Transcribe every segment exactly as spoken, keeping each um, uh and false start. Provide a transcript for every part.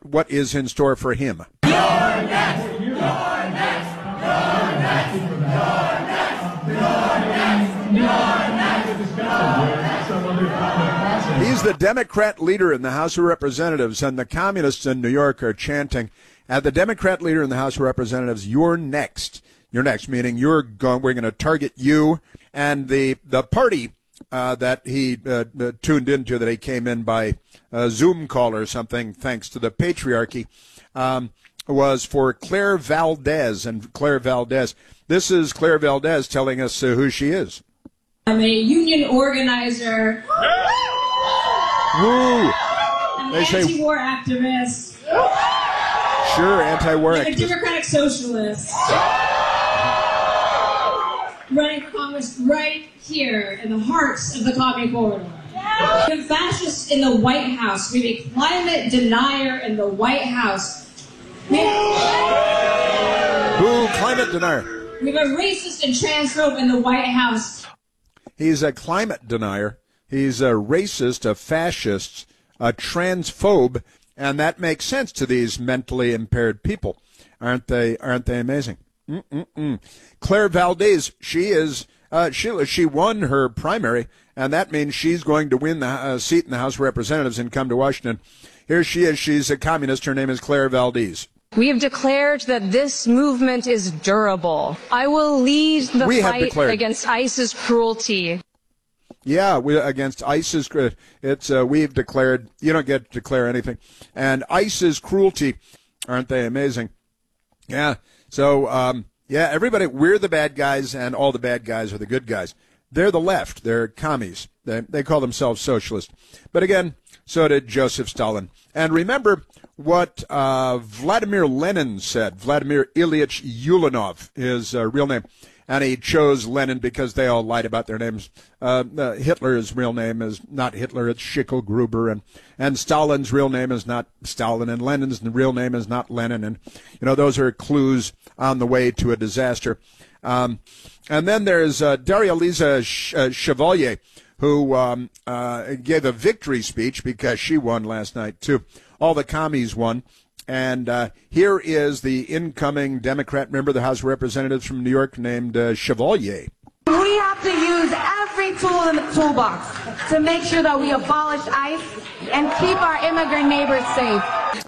what is in store for him. You're next! You're next! You're next! You're next! You're next! You're next! He's the Democrat leader in the House of Representatives, and the communists in New York are chanting at the Democrat leader in the House of Representatives, "You're next." You're next, meaning you're going. We're going to target you. And the the party uh, that he uh, uh, tuned into, that he came in by a Zoom call or something, thanks to the patriarchy, um, was for Claire Valdez. And Claire Valdez, this is Claire Valdez telling us uh, who she is. I'm a union organizer. Woo! I'm They an say- anti-war activist. Sure, anti-war I'm a activist. democratic socialist. Running for Congress right here in the hearts of the Commie Corridor. We have fascists in the White House. We have a climate denier in the White House. We have, Who? Climate denier. we have a racist and transphobe in the White House. He's a climate denier. He's a racist, a fascist, a transphobe, and that makes sense to these mentally impaired people. Aren't they? Aren't they amazing? Mm-mm-mm. Claire Valdez, she is. Uh, she she won her primary, and that means she's going to win the uh, seat in the House of Representatives and come to Washington. Here she is. She's a communist. Her name is Claire Valdez. We have declared that this movement is durable. I will lead the We have fight declared. against ISIS cruelty. Yeah, we, against ISIS, it's uh, we've declared. You don't get to declare anything, and ISIS cruelty, aren't they amazing? Yeah. So um, yeah, everybody, we're the bad guys, and all the bad guys are the good guys. They're the left. They're commies. They they call themselves socialists. But again, so did Joseph Stalin. And remember what uh, Vladimir Lenin said. Vladimir Ilyich Ulyanov, his uh, real name. And he chose Lenin because they all lied about their names. Uh, uh, Hitler's real name is not Hitler, it's Schickel Gruber. And, and Stalin's real name is not Stalin. And Lenin's real name is not Lenin. And, you know, those are clues on the way to a disaster. Um, and then there's uh, Daria Lisa Ch- uh, Chevalier, who um, uh, gave a victory speech because she won last night, too. All the commies won. And uh, here is the incoming Democrat member of the House of Representatives from New York named uh, Chevalier. We have to use every tool in the toolbox to make sure that we abolish ICE and keep our immigrant neighbors safe.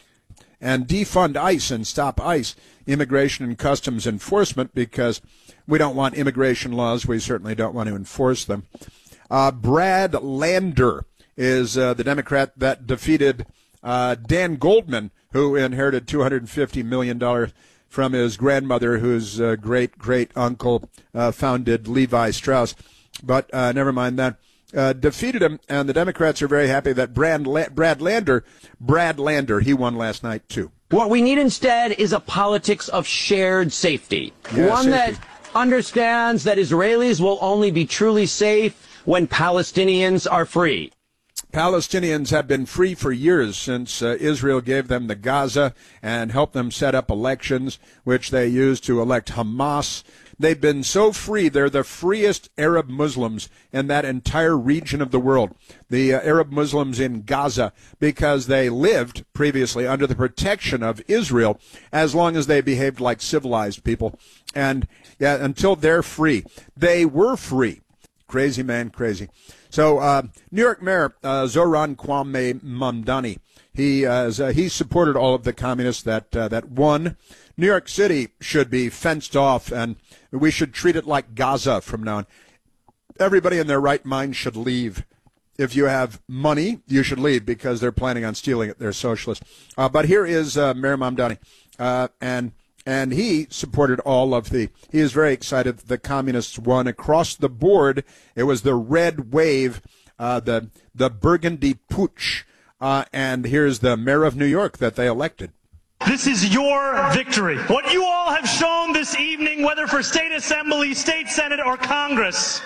And defund ICE and stop ICE, Immigration and Customs Enforcement, because we don't want immigration laws. We certainly don't want to enforce them. Uh, Brad Lander is uh, the Democrat that defeated uh, Dan Goldman, who inherited two hundred fifty million dollars from his grandmother, whose uh, great-great-uncle uh, founded Levi Strauss. But uh, never mind that. Uh, defeated him, and the Democrats are very happy that Brad, La- Brad Lander, Brad Lander, he won last night, too. What we need instead is a politics of shared safety. Yeah, One safety. that understands that Israelis will only be truly safe when Palestinians are free. Palestinians have been free for years since uh, Israel gave them the Gaza and helped them set up elections, which they used to elect Hamas. They've been so free, they're the freest Arab Muslims in that entire region of the world, the uh, Arab Muslims in Gaza, because they lived previously under the protection of Israel as long as they behaved like civilized people. And yeah, until they're free, they were free. Crazy, man, crazy. So uh, New York Mayor uh, Zoran Kwame Mamdani, he uh, he supported all of the communists that uh, that won. New York City should be fenced off, and we should treat it like Gaza from now on. Everybody in their right mind should leave. If you have money, you should leave because they're planning on stealing it. They're socialists. Uh, but here is uh, Mayor Mamdani, uh, and and he supported all of the. He is very excited that the communists won across the board. It was the red wave, uh, the the burgundy putsch, uh, and here's the mayor of New York that they elected. This is your victory. What you all have shown this evening, whether for state assembly, state senate, or Congress,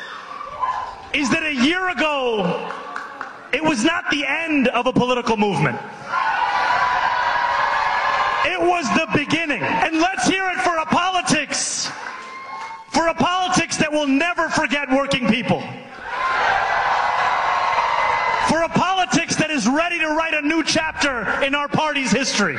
is that a year ago, it was not the end of a political movement. It was the beginning. And let's hear it for a politics, for a politics that will never forget working people. For a politics that is ready to write a new chapter in our party's history.